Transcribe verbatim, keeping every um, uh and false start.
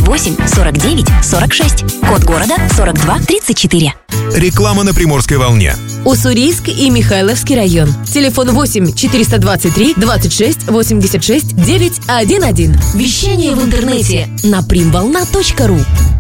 восемь сорок девять сорок шесть. Код города сорок два тридцать четыре. Реклама на Приморской волне. Уссурийск и Михайловский район. Телефон восемь четыреста двадцать три двадцать шесть восемьдесят шесть девятьсот одиннадцать. Вещание в интернете на примволна точка ру.